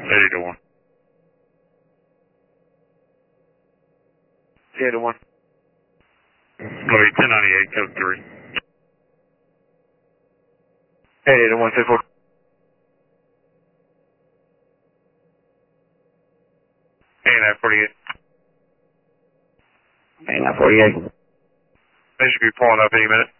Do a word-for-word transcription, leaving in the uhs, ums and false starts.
eighty to one. eighty to one. Louis, ten ninety-eight, code three. eighty to one, two four. eighty-nine forty-eight. eighty-nine forty-eight. They should be pulling up any minute.